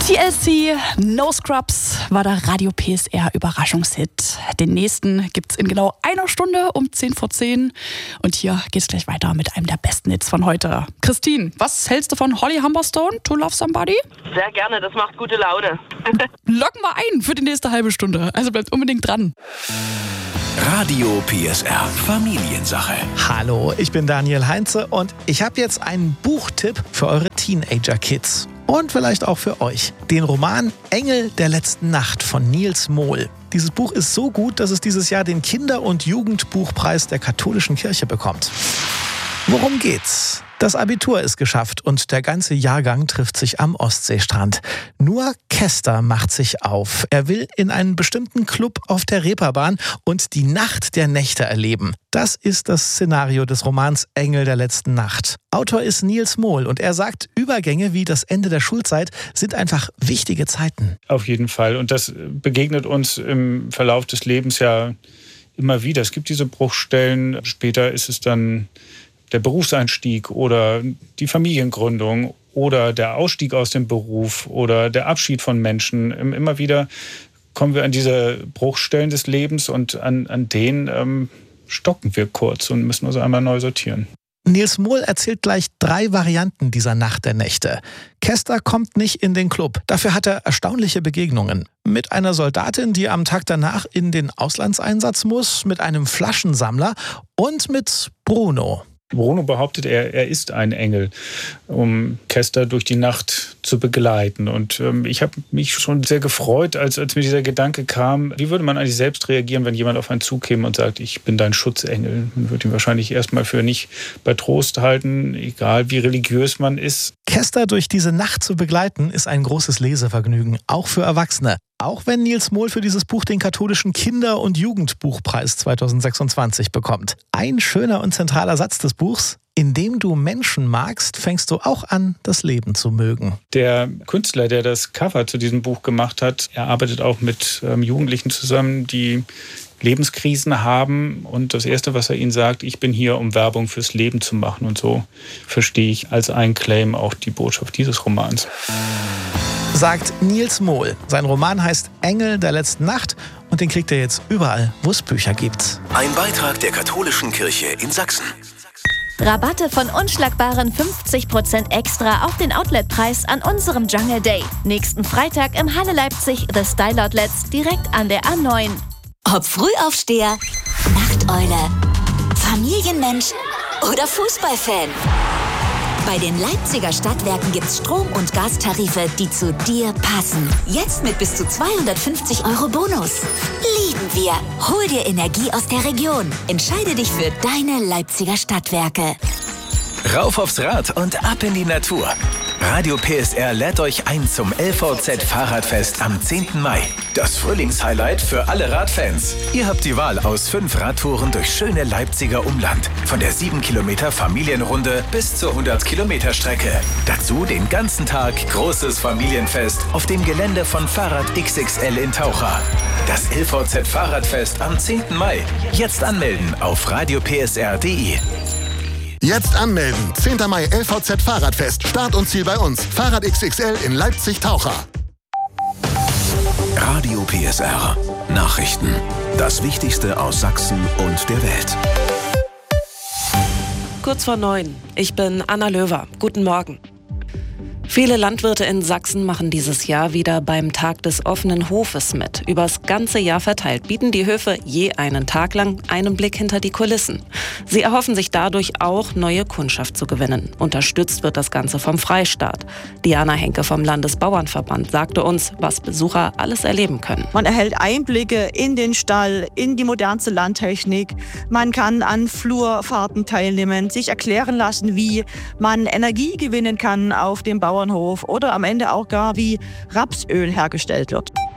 TLC, No Scrubs war der Radio PSR Überraschungshit. Den nächsten gibt's in genau einer Stunde um 10:10. Und hier geht's gleich weiter mit einem der besten Hits von heute. Christine, was hältst du von Holly Humberstone, To Love Somebody? Sehr gerne, das macht gute Laune. Locken wir ein für die nächste halbe Stunde. Also bleibt unbedingt dran. Radio PSR Familiensache. Hallo, ich bin Daniel Heinze und ich habe jetzt einen Buchtipp für eure Teenager-Kids. Und vielleicht auch für euch. Den Roman Engel der letzten Nacht von Niels Mohl. Dieses Buch ist so gut, dass es dieses Jahr den Kinder- und Jugendbuchpreis der katholischen Kirche bekommt. Worum geht's? Das Abitur ist geschafft und der ganze Jahrgang trifft sich am Ostseestrand. Nur Kester macht sich auf. Er will in einen bestimmten Club auf der Reeperbahn und die Nacht der Nächte erleben. Das ist das Szenario des Romans Engel der letzten Nacht. Autor ist Niels Mohl und er sagt, Übergänge wie das Ende der Schulzeit sind einfach wichtige Zeiten. Auf jeden Fall. Und das begegnet uns im Verlauf des Lebens ja immer wieder. Es gibt diese Bruchstellen. Später ist es dann der Berufseinstieg oder die Familiengründung oder der Ausstieg aus dem Beruf oder der Abschied von Menschen. Immer wieder kommen wir an diese Bruchstellen des Lebens und an denen stocken wir kurz und müssen uns einmal neu sortieren. Niels Mohl erzählt gleich 3 Varianten dieser Nacht der Nächte. Kester kommt nicht in den Club. Dafür hat er erstaunliche Begegnungen. Mit einer Soldatin, die am Tag danach in den Auslandseinsatz muss, mit einem Flaschensammler und mit Bruno. Bruno behauptet, er ist ein Engel, um Kester durch die Nacht zu begleiten. Und ich habe mich schon sehr gefreut, als mir dieser Gedanke kam, wie würde man eigentlich selbst reagieren, wenn jemand auf einen zukäme und sagt, ich bin dein Schutzengel. Man würde ihn wahrscheinlich erstmal für nicht bei Trost halten, egal wie religiös man ist. Kester durch diese Nacht zu begleiten, ist ein großes Lesevergnügen, auch für Erwachsene. Auch wenn Niels Mohl für dieses Buch den katholischen Kinder- und Jugendbuchpreis 2026 bekommt. Ein schöner und zentraler Satz des Buchs: Indem du Menschen magst, fängst du auch an, das Leben zu mögen. Der Künstler, der das Cover zu diesem Buch gemacht hat, er arbeitet auch mit Jugendlichen zusammen, die Lebenskrisen haben. Und das Erste, was er ihnen sagt, ich bin hier, um Werbung fürs Leben zu machen. Und so verstehe ich als ein Claim auch die Botschaft dieses Romans. Sagt Niels Mohl. Sein Roman heißt Engel der letzten Nacht und den kriegt ihr jetzt überall, wo es Bücher gibt. Ein Beitrag der katholischen Kirche in Sachsen. Rabatte von unschlagbaren 50% extra auf den Outletpreis an unserem Jungle Day. Nächsten Freitag im Halle Leipzig The Style Outlets direkt an der A9. Ob Frühaufsteher, Nachteule, Familienmensch oder Fußballfan. Bei den Leipziger Stadtwerken gibt's Strom- und Gastarife, die zu dir passen. Jetzt mit bis zu 250 € Bonus. Lieben wir. Hol dir Energie aus der Region. Entscheide dich für deine Leipziger Stadtwerke. Rauf aufs Rad und ab in die Natur. Radio PSR lädt euch ein zum LVZ Fahrradfest am 10. Mai. Das Frühlingshighlight für alle Radfans. Ihr habt die Wahl aus 5 Radtouren durch schöne Leipziger Umland. Von der 7 Kilometer Familienrunde bis zur 100 Kilometer Strecke. Dazu den ganzen Tag großes Familienfest auf dem Gelände von Fahrrad XXL in Taucha. Das LVZ Fahrradfest am 10. Mai. Jetzt anmelden auf radiopsr.de. Jetzt anmelden. 10. Mai LVZ Fahrradfest. Start und Ziel bei uns. Fahrrad XXL in Leipzig-Taucha. Radio PSR. Nachrichten. Das Wichtigste aus Sachsen und der Welt. Kurz vor 9. Ich bin Anna Löwer. Guten Morgen. Viele Landwirte in Sachsen machen dieses Jahr wieder beim Tag des offenen Hofes mit. Übers ganze Jahr verteilt bieten die Höfe je einen Tag lang einen Blick hinter die Kulissen. Sie erhoffen sich dadurch auch, neue Kundschaft zu gewinnen. Unterstützt wird das Ganze vom Freistaat. Diana Henke vom Landesbauernverband sagte uns, was Besucher alles erleben können. Man erhält Einblicke in den Stall, in die modernste Landtechnik. Man kann an Flurfahrten teilnehmen, sich erklären lassen, wie man Energie gewinnen kann auf dem Bauernhof oder am Ende auch gar, wie Rapsöl hergestellt wird.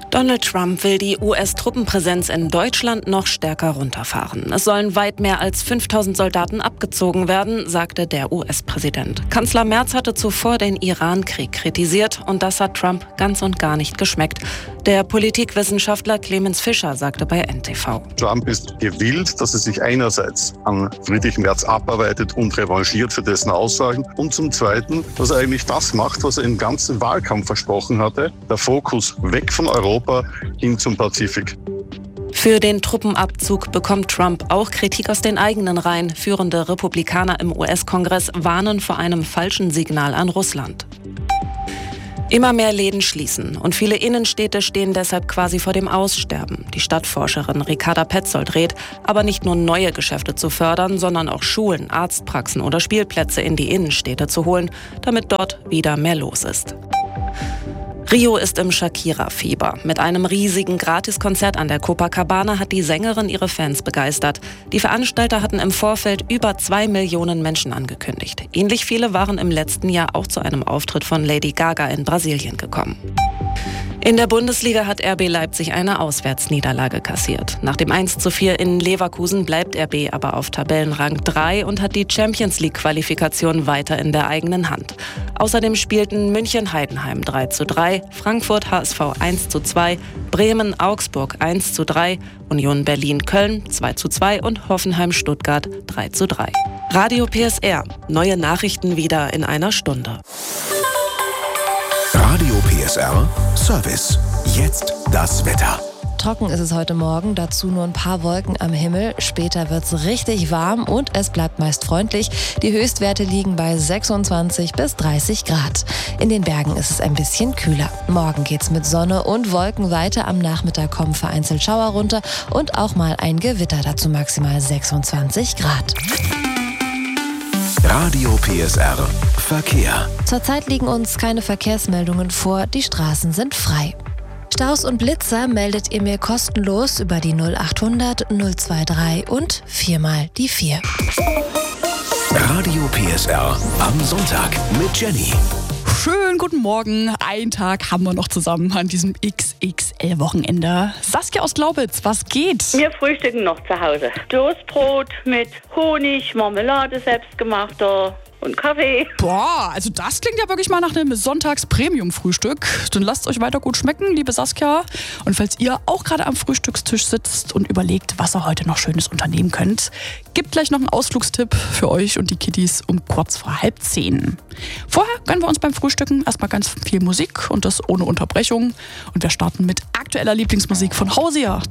Donald Trump will die US-Truppenpräsenz in Deutschland noch stärker runterfahren. Es sollen weit mehr als 5000 Soldaten abgezogen werden, sagte der US-Präsident. Kanzler Merz hatte zuvor den Iran-Krieg kritisiert und das hat Trump ganz und gar nicht geschmeckt. Der Politikwissenschaftler Clemens Fischer sagte bei NTV. Trump ist gewillt, dass er sich einerseits an Friedrich Merz abarbeitet und revanchiert für dessen Aussagen und zum Zweiten, dass er eigentlich das macht, was er im ganzen Wahlkampf versprochen hatte, der Fokus weg von Europa hin zum Pazifik. Für den Truppenabzug bekommt Trump auch Kritik aus den eigenen Reihen. Führende Republikaner im US-Kongress warnen vor einem falschen Signal an Russland. Immer mehr Läden schließen und viele Innenstädte stehen deshalb quasi vor dem Aussterben. Die Stadtforscherin Ricarda Petzold rät, aber nicht nur neue Geschäfte zu fördern, sondern auch Schulen, Arztpraxen oder Spielplätze in die Innenstädte zu holen, damit dort wieder mehr los ist. Rio ist im Shakira-Fieber. Mit einem riesigen Gratiskonzert an der Copacabana hat die Sängerin ihre Fans begeistert. Die Veranstalter hatten im Vorfeld über 2 Millionen Menschen angekündigt. Ähnlich viele waren im letzten Jahr auch zu einem Auftritt von Lady Gaga in Brasilien gekommen. In der Bundesliga hat RB Leipzig eine Auswärtsniederlage kassiert. Nach dem 1:4 in Leverkusen bleibt RB aber auf Tabellenrang 3 und hat die Champions-League-Qualifikation weiter in der eigenen Hand. Außerdem spielten München-Heidenheim 3:3, Frankfurt-HSV 1:2, Bremen-Augsburg 1:3, Union Berlin-Köln 2:2 und Hoffenheim-Stuttgart 3:3. Radio PSR. Neue Nachrichten wieder in einer Stunde. Radio PSR Service. Jetzt das Wetter. Trocken ist es heute Morgen, dazu nur ein paar Wolken am Himmel. Später wird es richtig warm und es bleibt meist freundlich. Die Höchstwerte liegen bei 26 bis 30 Grad. In den Bergen ist es ein bisschen kühler. Morgen geht's mit Sonne und Wolken weiter. Am Nachmittag kommen vereinzelt Schauer runter und auch mal ein Gewitter, dazu maximal 26 Grad. Radio PSR Verkehr. Zurzeit liegen uns keine Verkehrsmeldungen vor, die Straßen sind frei. Staus und Blitzer meldet ihr mir kostenlos über die 0800 023 und 4 die 4. Radio PSR am Sonntag mit Jenny. Schönen guten Morgen. Einen Tag haben wir noch zusammen an diesem XXL-Wochenende. Saskia aus Glaubitz, was geht? Wir frühstücken noch zu Hause. Toastbrot mit Honig, Marmelade selbstgemachter und Kaffee. Boah, also das klingt ja wirklich mal nach einem Sonntags-Premium-Frühstück. Dann lasst euch weiter gut schmecken, liebe Saskia. Und falls ihr auch gerade am Frühstückstisch sitzt und überlegt, was ihr heute noch Schönes unternehmen könnt, gibt gleich noch einen Ausflugstipp für euch und die Kiddies um kurz vor 9:30. Vorher gönnen wir uns beim Frühstücken erstmal ganz viel Musik und das ohne Unterbrechung. Und wir starten mit aktueller Lieblingsmusik von Hausier.